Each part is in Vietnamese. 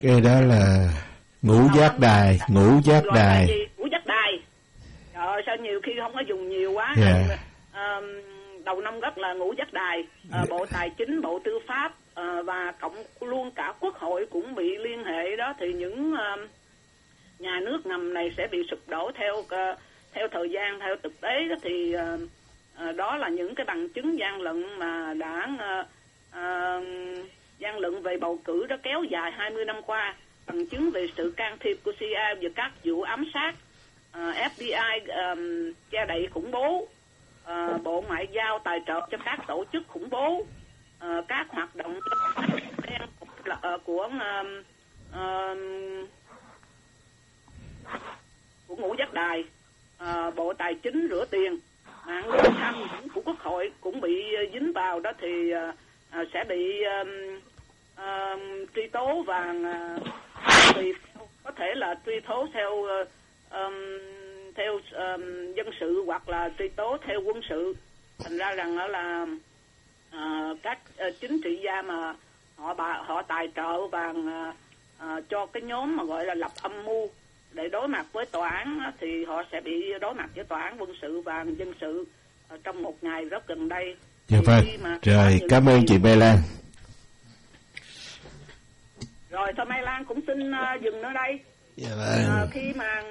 Cái đó là ngũ giác đài. Ngũ giác đài. Trời ơi, sao nhiều khi không có dùng nhiều quá. Đầu năm rất là ngũ giác đài. Bộ Tài chính, Bộ Tư pháp và cộng luôn cả Quốc hội cũng bị liên hệ đó, thì những nhà nước ngầm này sẽ bị sụp đổ theo thời gian, theo thực tế đó. Thì đó là những cái bằng chứng gian lận mà đã gian lận về bầu cử đó kéo dài 20 năm qua, bằng chứng về sự can thiệp của CIA và các vụ ám sát, FBI che đậy khủng bố, Bộ Ngoại giao tài trợ cho các tổ chức khủng bố, các hoạt động của ngũ giác đài, Bộ Tài chính rửa tiền, mạng lưới tham nhũng của Quốc hội cũng bị dính vào đó, thì sẽ bị truy tố và có thể là truy tố theo dân sự hoặc là truy tố theo quân sự. Thành ra rằng đó là các chính trị gia mà họ tài trợ và cho cái nhóm mà gọi là lập âm mưu để đối mặt với tòa án, thì họ sẽ bị đối mặt với tòa án quân sự và dân sự trong một ngày rất gần đây. Dạ vâng. Rồi, cảm ơn chị Mai Lan. Rồi, thôi Mai Lan cũng xin dừng ở đây. Dạ vâng. Khi mà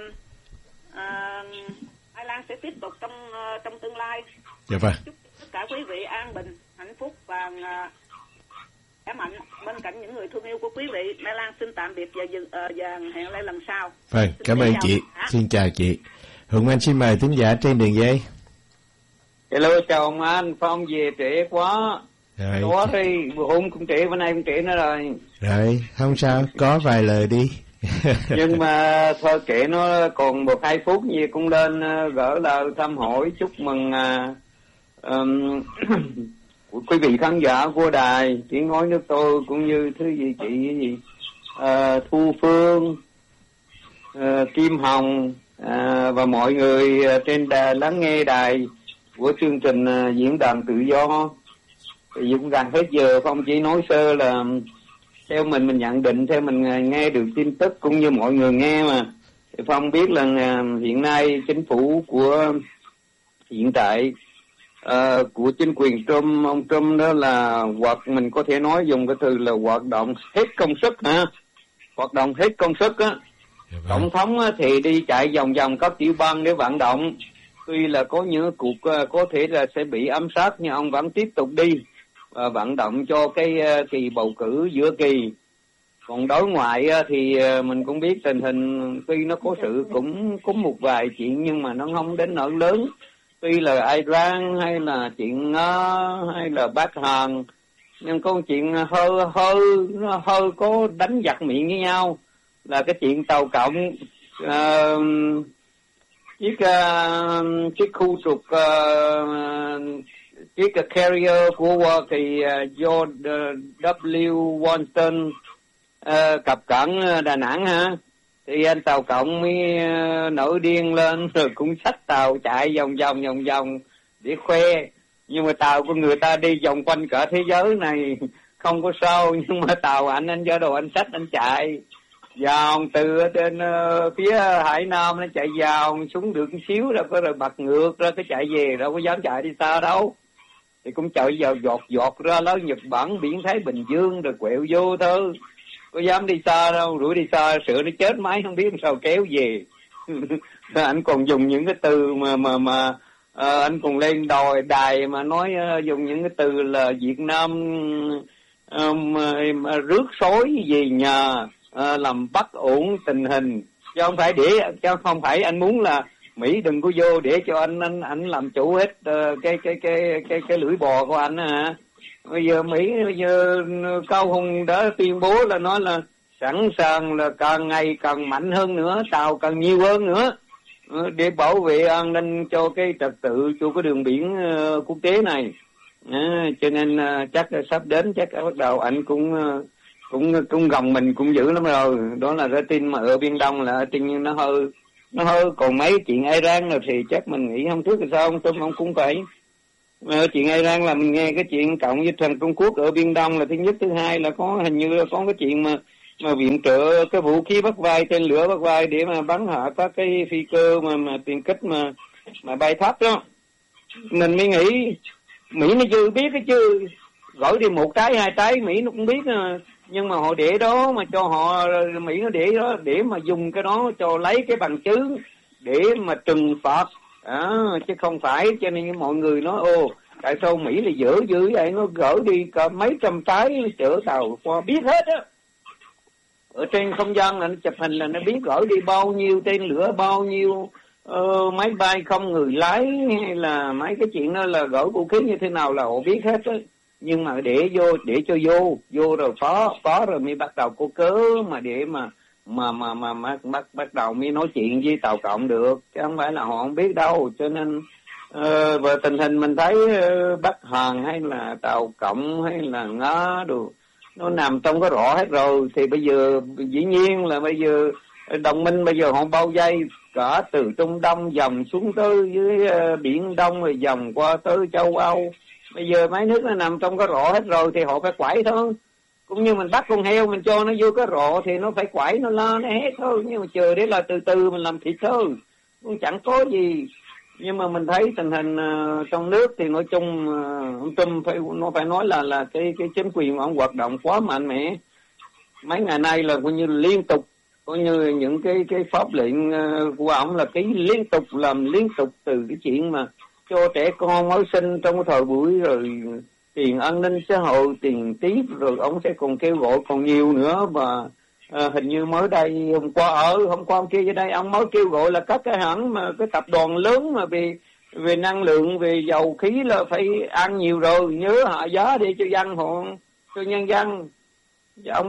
Mai Lan sẽ tiếp tục trong tương lai. Dạ vâng. Chúc tất cả quý vị an bình, hạnh phúc và khỏe mạnh bên cạnh những người thương yêu của quý vị. Mai Lan xin tạm biệt và hẹn lại lần sau. Vâng, cảm ơn chị. Xin chào chị. Hùng Anh xin mời thính giả trên đường dây. Hello, chào ông anh. Phong về trễ quá. Rồi. Quá đi, hôm cũng trễ, bữa nay cũng trễ nữa rồi. Rồi, không sao, có vài lời đi. Nhưng mà thôi kệ, nó còn 1-2 phút gì cũng lên gỡ lời thăm hỏi chúc mừng quý vị khán giả của đài Tiếng Nói Nước Tôi, cũng như thứ gì chị Thu Phương, Kim Hồng và mọi người trên đài lắng nghe đài của chương trình diễn đàn tự do. Thì cũng gần hết giờ, Phong chỉ nói sơ là theo mình nhận định, theo mình nghe được tin tức cũng như mọi người nghe mà, thì Phong biết là hiện nay chính phủ của hiện tại của chính quyền Trump, ông Trump đó là mình có thể nói dùng cái từ là hoạt động hết công suất ha, hoạt động hết công suất á. Tổng thống thì đi chạy vòng vòng các tiểu bang để vận động, tuy là có những cuộc có thể là sẽ bị ám sát nhưng ông vẫn tiếp tục đi và vận động cho cái kỳ bầu cử giữa kỳ. Còn đối ngoại thì mình cũng biết tình hình tuy nó có sự cũng có một vài chuyện nhưng mà nó không đến nỗi lớn. Tuy là Iran hay là chuyện hay là Bắc Hàn, nhưng có chuyện hơi có đánh giặc miệng với nhau là cái chuyện tàu cộng chiếc khu trục chiếc carrier của thì do W. Washington cập cảng Đà Nẵng ha, thì anh tàu cộng mới nổi điên lên rồi cũng xách tàu chạy vòng vòng để khoe. Nhưng mà tàu của người ta đi vòng quanh cả thế giới này không có sao, nhưng mà tàu anh do đồ anh xách anh chạy vòng từ trên phía Hải Nam nó chạy vòng xuống được một xíu rồi có rồi bật ngược ra cái chạy về, đâu có dám chạy đi xa đâu. Thì cũng chạy vào giọt ra lớn Nhật Bản, biển Thái Bình Dương rồi quẹo vô thôi, có dám đi xa đâu, rủi đi xa sửa nó chết máy không biết sao kéo về. Anh còn dùng những cái từ mà anh còn lên đài mà nói dùng những cái từ là Việt Nam rước sói về nhà làm bất ổn tình hình, chứ không phải anh muốn là Mỹ đừng có vô để cho anh làm chủ hết cái lưỡi bò của anh hả? Bây giờ Mỹ Cao Hùng đã tuyên bố là nói là sẵn sàng là càng ngày càng mạnh hơn nữa, tàu càng nhiều hơn nữa để bảo vệ an ninh cho cái trật tự cho cái đường biển quốc tế này. Cho nên chắc sắp đến chắc bắt đầu anh cũng gồng mình cũng dữ lắm rồi. Đó là cái tin mà ở Biển Đông là tin nó hơi còn mấy chuyện Iran rồi thì chắc mình nghĩ không trước là sao ông cũng phải. Chuyện Iran là mình nghe cái chuyện cộng với thằng Trung Quốc ở Biển Đông là thứ nhất, thứ hai là có hình như là có cái chuyện mà mà viện trợ cái vũ khí bắt vai, tên lửa bắt vai để mà bắn hạ các cái phi cơ mà tiền kích mà bay thấp đó. Mình mới nghĩ Mỹ nó chưa biết cái chứ, gửi đi 1 trái 2 trái Mỹ nó cũng biết à. Nhưng mà họ để đó mà cho họ, Mỹ nó để đó để mà dùng cái đó cho lấy cái bằng chứng để mà trừng phạt chứ không phải. Cho nên mọi người nói tại sao Mỹ là dở dữ vậy, nó gửi đi cả mấy trăm trái chở tàu qua, biết hết á. Ở trên không gian là nó chụp hình là nó biết gửi đi bao nhiêu tên lửa, bao nhiêu máy bay không người lái, hay là mấy cái chuyện đó là gửi vũ khí như thế nào là họ biết hết á. Nhưng mà để cho vô rồi có rồi mới bắt đầu có cớ mà để mà bắt đầu mới nói chuyện với tàu cộng được, chứ không phải là họ không biết đâu. Cho nên và tình hình mình thấy Bắc Hàn hay là tàu cộng hay là Nga đồ nó nằm trong cái rõ hết rồi. Thì bây giờ dĩ nhiên là bây giờ đồng minh bây giờ họ bao vây cả từ Trung Đông dòng xuống tới dưới Biển Đông rồi dòng qua tới châu Âu. Bây giờ mấy nước nó nằm trong cái rọ hết rồi thì họ phải quẩy thôi. Cũng như mình bắt con heo mình cho nó vô cái rọ thì nó phải quẩy, nó la, nó hét thôi. Nhưng mà chờ để là từ từ mình làm thịt thôi, cũng chẳng có gì. Nhưng mà mình thấy tình hình trong nước thì nói chung ông Trump phải nói là cái chính quyền của ông hoạt động quá mạnh mẽ. Mấy ngày nay là coi như liên tục, coi như những cái pháp lệnh của ông là cái làm liên tục từ cái chuyện mà cho trẻ con mới sinh trong cái thời buổi, rồi tiền an ninh xã hội, tiền tiếp, rồi ông sẽ còn kêu gọi còn nhiều nữa. Và hình như mới đây hôm qua kia ở đây ông mới kêu gọi là các cái hãng mà cái tập đoàn lớn mà về năng lượng, về dầu khí là phải ăn nhiều rồi, nhớ hạ giá để cho dân họ, cho nhân dân. Ông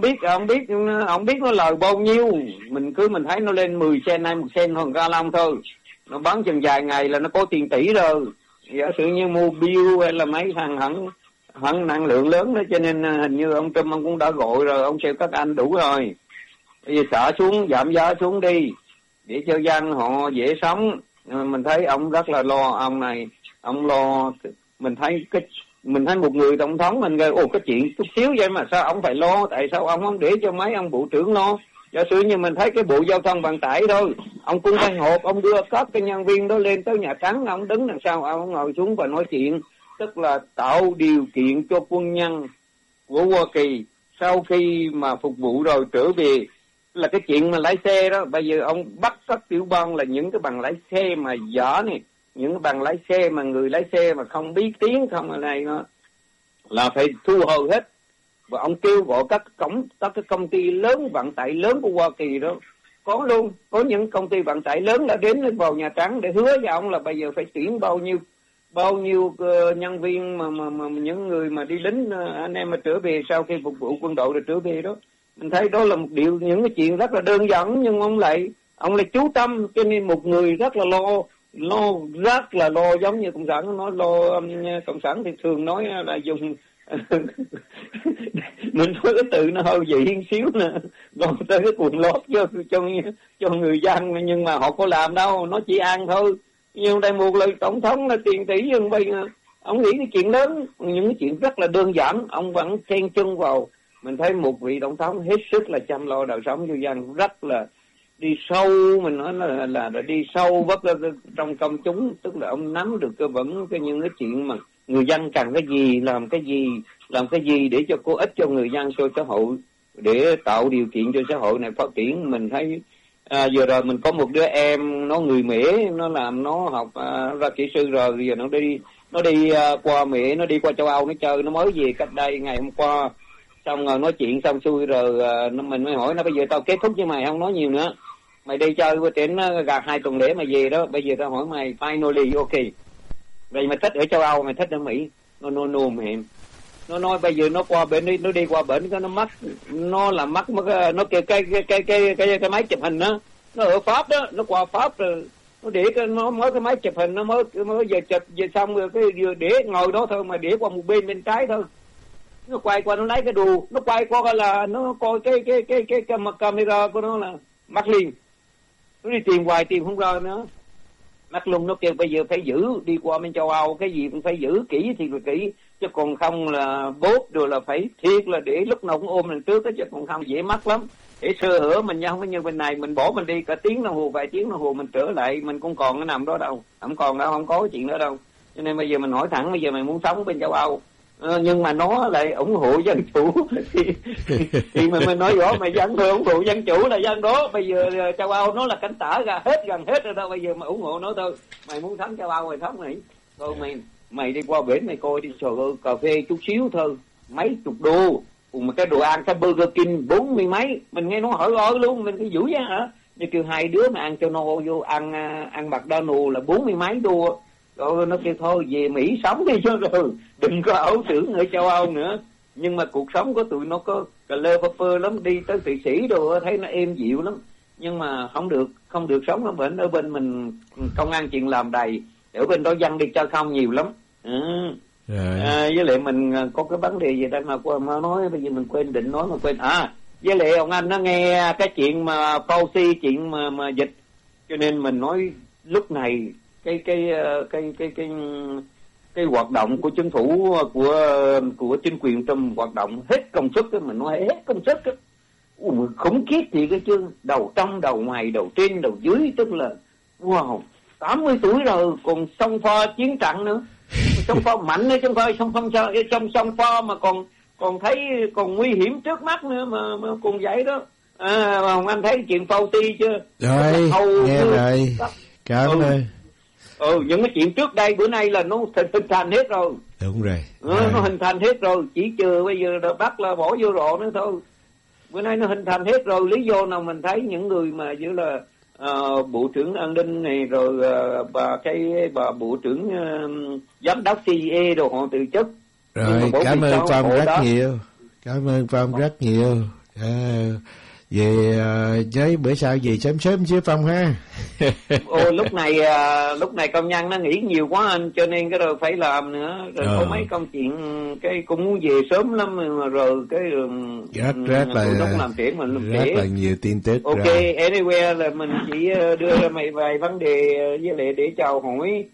biết nó lời bao nhiêu, mình thấy nó lên 10 cent hay 1 cent hơn ga lông thôi, nó bán chừng vài ngày là nó có tiền tỷ rồi. Giả sử như mua bill hay là mấy hãng năng lượng lớn đó. Cho nên hình như ông Trump ông cũng đã gọi rồi, ông kêu các anh đủ rồi, bây giờ xả xuống, giảm giá xuống đi để cho dân họ dễ sống. Mình thấy ông rất là lo, ông này ông lo. Mình thấy một người tổng thống mình gây cái chuyện chút xíu vậy mà sao ông phải lo? Tại sao ông không để cho mấy ông bộ trưởng lo? Giả sử như mình thấy cái bộ giao thông vận tải thôi, ông cũng phải họp, ông đưa các cái nhân viên đó lên tới Nhà Trắng, ông đứng đằng sau, ông ngồi xuống và nói chuyện, tức là tạo điều kiện cho quân nhân của Hoa Kỳ sau khi mà phục vụ rồi trở về. Là cái chuyện mà lái xe đó, bây giờ ông bắt các tiểu bang là những cái bằng lái xe mà giả này, những cái bằng lái xe mà người lái xe mà không biết tiếng không ở đây nó là phải thu hồi hết. Và ông kêu gọi các cái công ty lớn, vận tải lớn của Hoa Kỳ đó, có những công ty vận tải lớn đã đến vào Nhà Trắng để hứa với ông là bây giờ phải tuyển bao nhiêu nhân viên mà những người mà đi lính, anh em mà trở về sau khi phục vụ quân đội rồi trở về đó. Mình thấy đó là một điều, những cái chuyện rất là đơn giản, nhưng ông lại chú tâm. Cho nên một người rất là lo, giống như cộng sản nói lo. Cộng sản thì thường nói là dùng mình nói cái từ nó hơi dị xíu nè, còn tới cái quần lót cho người dân, nhưng mà họ có làm đâu, nó chỉ ăn thôi. Nhưng đây một lời tổng thống là tiền tỷ dân bây giờ ông nghĩ cái chuyện lớn, những cái chuyện rất là đơn giản ông vẫn chen chân vào. Mình thấy một vị tổng thống hết sức là chăm lo đời sống cho dân, rất là đi sâu, mình nói là đi sâu vất trong công chúng, tức là ông nắm được cơ bản những cái chuyện mà người dân cần cái gì, làm cái gì để cho có ích cho người dân, cho xã hội, để tạo điều kiện cho xã hội này phát triển. Mình thấy vừa rồi mình có một đứa em nó người Mỹ, nó học ra kỹ sư rồi, giờ nó đi qua Mỹ, nó đi qua châu Âu nó chơi, nó mới về cách đây ngày hôm qua. Xong rồi nói chuyện xong xuôi rồi mình mới hỏi nó, bây giờ tao kết thúc với mày, không nói nhiều nữa, mày đi chơi qua trên gần 2 tuần lễ mà về đó, bây giờ tao hỏi mày finally ok, vậy mày thích ở châu Âu, mày thích ở Mỹ? No mẹ. Nó nói bây giờ nó qua bên đi, nó đi qua bển nó mất, nó làm mất nó kêu cái máy chụp hình đó, nó ở Pháp đó, nó qua Pháp rồi nó để nó mới cái máy chụp hình, nó mới giờ chụp về xong rồi cái vừa để ngồi đó thôi, mà để qua một bên trái thôi, nó quay qua nó lấy cái đùa, nó quay qua là nó coi cái camera của nó là mất liền, nó đi tìm hoài tìm không ra nữa. Mắc Lung nó kêu bây giờ phải giữ, đi qua bên châu Âu cái gì cũng phải giữ kỹ thì kỹ, chứ còn không là bốt rồi là phải thiệt là để lúc nào cũng ôm lần trước đó, chứ còn không dễ mắc lắm. Để sơ hở mình không có như bên này, mình bỏ mình đi cả tiếng đồng hồ, vài tiếng đồng hồ mình trở lại mình cũng còn cái nằm đó đâu, không còn đâu, không có cái chuyện đó đâu. Cho nên bây giờ mình hỏi thẳng, bây giờ mày muốn sống bên châu Âu nhưng mà nó lại ủng hộ dân chủ thì mình nói rõ mày dân thôi, ủng hộ dân chủ là dân đó. Bây giờ châu Âu nó là cánh tả ra gần hết rồi đâu, bây giờ mà ủng hộ nó thôi. Mày muốn thắng châu Âu mày thắng này thôi, mày đi qua bển mày coi đi, trời ơi, cà phê chút xíu thôi mấy chục đô, cùng một cái đồ ăn cái Burger King 40 mấy, mình nghe nó hỏi ơi luôn, mình cái dữ vậy hả? Như kêu hai đứa mà ăn cho no vô ăn McDonald's là 40 mấy đô. Rồi nó kêu thôi về Mỹ sống đi cho rồi, đừng có ảo tưởng ở châu Âu nữa. Nhưng mà cuộc sống của tụi nó có cà lơ phơ phơ lắm, đi tới Thụy Sĩ rồi thấy nó êm dịu lắm. Nhưng mà không được sống ở bên, mình công an chuyện làm đầy, ở bên đó dân đi chơi không nhiều lắm. Với lại mình có cái vấn đề gì đây mà nói bây giờ mình quên định nói mà quên. Với lại ông anh nó nghe cái chuyện mà Fauci, chuyện mà dịch, cho nên mình nói lúc này cái hoạt động của chính phủ của chính quyền Trump hoạt động hết công suất, mình nói hết công suất á, khủng khiếp gì cái chứ, đầu trong đầu ngoài đầu trên đầu dưới, tức là wow, 80 tuổi rồi còn xông pha chiến trận nữa, xông pha mạnh nữa chứ không phải xông pha mà còn thấy còn nguy hiểm trước mắt nữa mà còn vậy đó. Hồng Anh thấy chuyện Fauci chưa? Rồi nghe rồi, cảm ơn. Những cái chuyện trước đây bữa nay là nó hình thành hết rồi. Đúng rồi. Nó hình thành hết rồi, chỉ trừ bây giờ là bắt là bỏ vô rọ nữa thôi. Bữa nay nó hình thành hết rồi. Lý do nào mình thấy những người mà như là bộ trưởng an ninh này, rồi bà bộ trưởng giám đốc CIA rồi họ từ chức. Rồi cảm ơn Phong rất nhiều. Cảm ơn Phong rất nhiều. Về với bữa sau về sớm chứ Phong ha. Lúc này công nhân nó nghỉ nhiều quá anh, cho nên cái rồi phải làm nữa, rồi có mấy công chuyện cái cũng muốn về sớm lắm mà rồi cái rất là nhiều tin tức. Ok rồi. Anyway là mình chỉ đưa ra vài vấn đề với lại để chào hỏi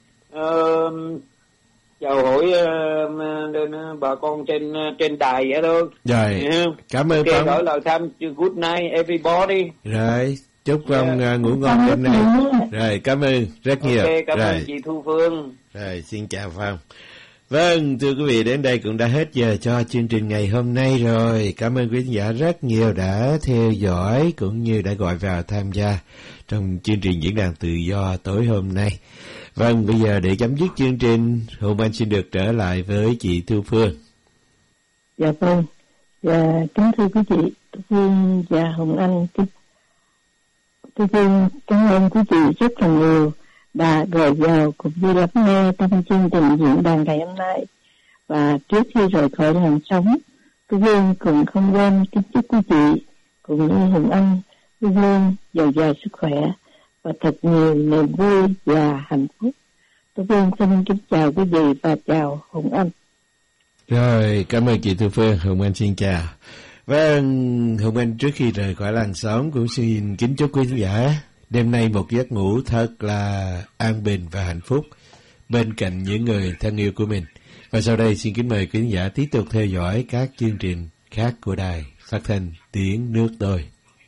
bà con trên đài vậy thôi. Rồi, cảm ơn Phong. Gọi lời thăm good night everybody. Rồi, chúc Phong ngủ ngon đêm nay. Rồi, cảm ơn rất nhiều. Cảm ơn chị Thu Phương. Rồi, xin chào Phong. Vâng, thưa quý vị, đến đây cũng đã hết giờ cho chương trình ngày hôm nay rồi. Cảm ơn quý khán giả rất nhiều đã theo dõi cũng như đã gọi vào tham gia trong chương trình Diễn đàn Tự Do tối hôm nay. Vâng, bây giờ để chấm dứt chương trình, Hồng Anh xin được trở lại với chị Thu Phương. Dạ vâng, kính thưa quý vị, Thu Phương và Hồng Anh, Thu Phương cảm ơn quý vị rất là nhiều đã gọi vào cũng như lắng nghe trong chương trình diễn đàn ngày hôm nay. Và trước khi rời khỏi làn sóng, Thu Phương cũng không quên kính chúc quý vị cũng như Hồng Anh luôn luôn dồi dào sức khỏe và thật nhiều niềm vui và hạnh phúc. Tôi xin kính chào quý vị và chào Hồng Anh. Rồi, cảm ơn chị Thu Phương. Hồng Anh xin chào. Vâng, Hồng Anh trước khi rời khỏi làng xóm cũng xin kính chúc quý giả đêm nay một giấc ngủ thật là an bình và hạnh phúc bên cạnh những người thân yêu của mình. Và sau đây xin kính mời quý giả tiếp tục theo dõi các chương trình khác của đài phát thanh Tiếng Nước Tôi.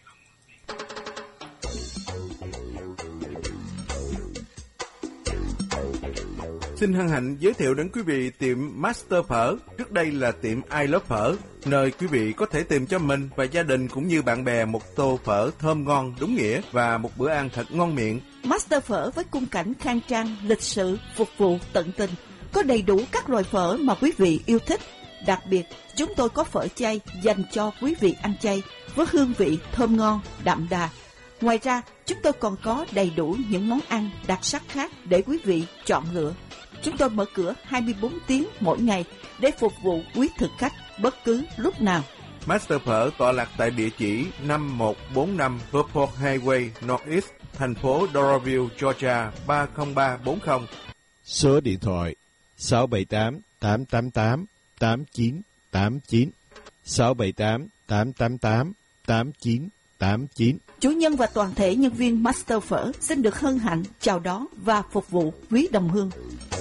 Xin hân hạnh giới thiệu đến quý vị tiệm Master Phở, trước đây là tiệm I Love Phở, nơi quý vị có thể tìm cho mình và gia đình cũng như bạn bè một tô phở thơm ngon đúng nghĩa và một bữa ăn thật ngon miệng. Master Phở với khung cảnh khang trang, lịch sự, phục vụ tận tình, có đầy đủ các loại phở mà quý vị yêu thích. Đặc biệt, chúng tôi có phở chay dành cho quý vị ăn chay với hương vị thơm ngon, đậm đà. Ngoài ra, chúng tôi còn có đầy đủ những món ăn đặc sắc khác để quý vị chọn lựa. Chúng tôi mở cửa 24 tiếng mỗi ngày để phục vụ quý thực khách bất cứ lúc nào. Master Phở tọa lạc tại địa chỉ 5145 Verport Highway Northeast, thành phố Doraville, Georgia 30340. Số điện thoại 678-888-8989 678-888-8989. 89. Chủ nhân và toàn thể nhân viên Master Phở xin được hân hạnh chào đón và phục vụ quý đồng hương.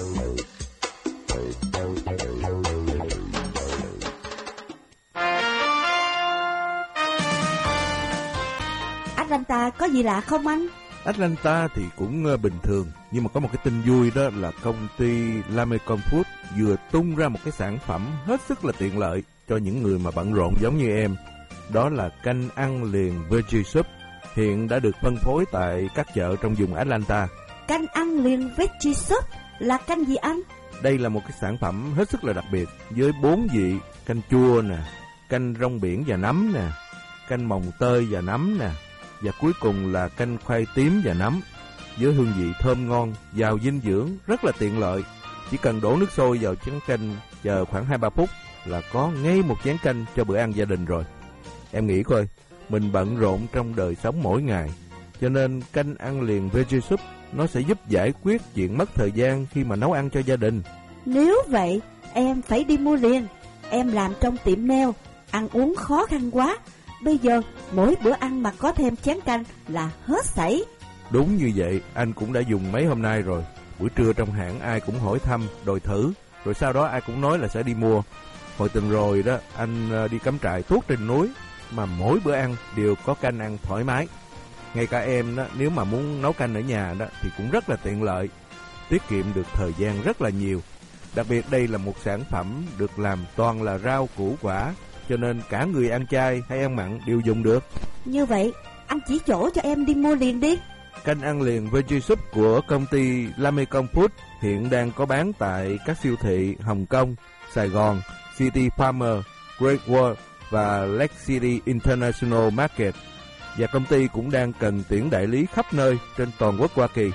Atlanta có gì lạ không anh? Atlanta thì cũng bình thường, nhưng mà có một cái tin vui đó là công ty Lamecon Food vừa tung ra một cái sản phẩm hết sức là tiện lợi cho những người mà bận rộn giống như em. Đó là canh ăn liền Veggie Soup, hiện đã được phân phối tại các chợ trong vùng Atlanta. Canh ăn liền Veggie Soup là canh gì anh? Đây là một cái sản phẩm hết sức là đặc biệt với 4 vị: canh chua nè, canh rong biển và nấm nè, canh mồng tơi và nấm nè, và cuối cùng là canh khoai tím và nấm, với hương vị thơm ngon, giàu dinh dưỡng, rất là tiện lợi. Chỉ cần đổ nước sôi vào chén canh, chờ khoảng 2-3 phút là có ngay một chén canh cho bữa ăn gia đình rồi. Em nghĩ coi, mình bận rộn trong đời sống mỗi ngày, cho nên canh ăn liền Veggie Soup nó sẽ giúp giải quyết chuyện mất thời gian khi mà nấu ăn cho gia đình. Nếu vậy, em phải đi mua liền. Em làm trong tiệm nail, ăn uống khó khăn quá. Bây giờ, mỗi bữa ăn mà có thêm chén canh là hết sảy. Đúng như vậy, anh cũng đã dùng mấy hôm nay rồi. Buổi trưa trong hãng ai cũng hỏi thăm, đòi thử, rồi sau đó ai cũng nói là sẽ đi mua. Hồi tuần rồi đó, anh đi cắm trại tuốt trên núi, mà mỗi bữa ăn đều có canh ăn thoải mái. Ngay cả em đó, nếu mà muốn nấu canh ở nhà đó thì cũng rất là tiện lợi, tiết kiệm được thời gian rất là nhiều. Đặc biệt đây là một sản phẩm được làm toàn là rau củ quả, cho nên cả người ăn chay hay ăn mặn đều dùng được. Như vậy, anh chỉ chỗ cho em đi mua liền đi. Canh ăn liền Veggie Soup của công ty Lamecon Food hiện đang có bán tại các siêu thị Hồng Kông, Sài Gòn, City Farmer, Great Wall và Lake City International Market. Và công ty cũng đang cần tuyển đại lý khắp nơi trên toàn quốc Hoa Kỳ.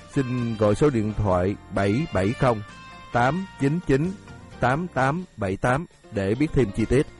Xin gọi số điện thoại 770 899 8878 để biết thêm chi tiết.